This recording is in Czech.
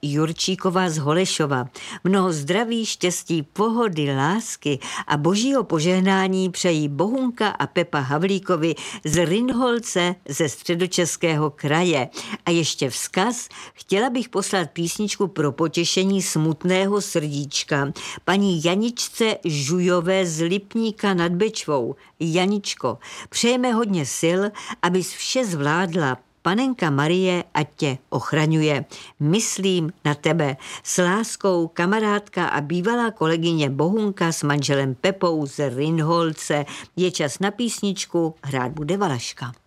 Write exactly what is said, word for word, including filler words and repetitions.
Jurčíková z Holešova. Mnoho zdraví, štěstí, pohody, lásky a božího požehnání přejí Bohunka a Pepa Havlíkovi z Rynholce ze Středočeského kraje. A ještě vzkaz, chtěla bych poslat písničku pro potěšení smutného srdíčka paní Janičce Žujové z Lipníka nad Bečvou. Janičko, přejeme hodně sil, abys vše zvládla. Panenka Marie ať tě ochraňuje. Myslím na tebe. S láskou kamarádka a bývalá kolegyně Bohunka s manželem Pepou z Rynholce. Je čas na písničku, hrát bude Valaška.